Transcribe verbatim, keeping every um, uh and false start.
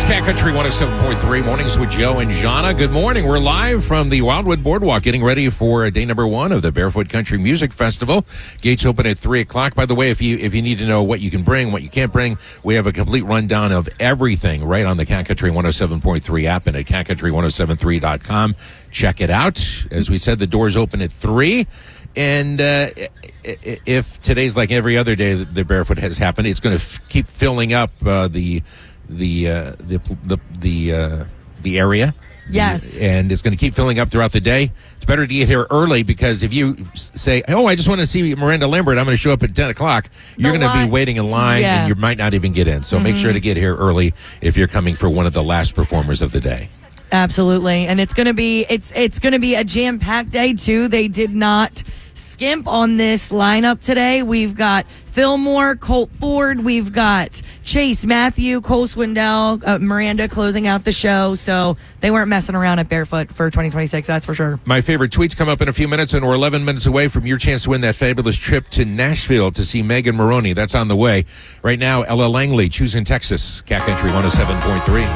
Cat Country one oh seven point three, Mornings with Joe and Jana. Good morning. We're live from the Wildwood Boardwalk, getting ready for day number one of the Barefoot Country Music Festival. Gates open at three o'clock. By the way, if you if you need to know what you can bring, what you can't bring, we have a complete rundown of everything right on the Cat Country one oh seven point three app and at cat country ten seventy-three dot com. Check it out. As we said, the doors open at three. And uh, if today's like every other day that the Barefoot has happened, it's going to f- keep filling up uh, the the uh, the the the, uh, the area. Yes. The, and it's going to keep filling up throughout the day. It's better to get here early because if you say, oh, I just want to see Miranda Lambert, I'm going to show up at ten o'clock, you're going to be waiting in line yeah. and you might not even get in. So mm-hmm. make sure to get here early if you're coming for one of the last performers of the day. Absolutely. And it's going to be it's it's going to be a jam-packed day too. They did not skimp on this lineup today. We've got Fillmore, Colt Ford, we've got Chase Matthew, Cole Swindell, uh, Miranda closing out the show. So they weren't messing around at Barefoot for twenty twenty-six, that's for sure. My favorite tweets come up in a few minutes, and we're eleven minutes away from your chance to win that fabulous trip to Nashville to see Megan Maroney. That's on the way. Right now, Ella Langley, Choosing Texas, Cat Country one oh seven point three.